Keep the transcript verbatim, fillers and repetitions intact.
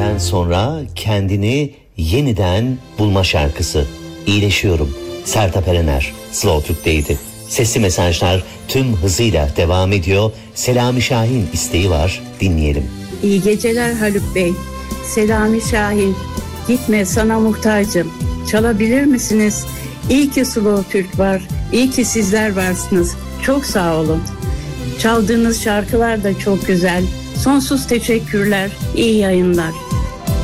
günlerden sonra kendini yeniden bulma şarkısı. İyileşiyorum. Sertab Erener, Slow Türk'teydi. Sesli mesajlar tüm hızıyla devam ediyor. Selami Şahin isteği var, dinleyelim. İyi geceler Haluk Bey. Selami Şahin, gitme sana muhtacım. Çalabilir misiniz? İyi ki Slow Türk var. İyi ki sizler varsınız. Çok sağ olun. Çaldığınız şarkılar da çok güzel. Sonsuz teşekkürler. İyi yayınlar.